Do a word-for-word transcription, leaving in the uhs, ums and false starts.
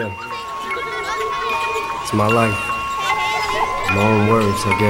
Yeah. It's my life. My own words, I guess.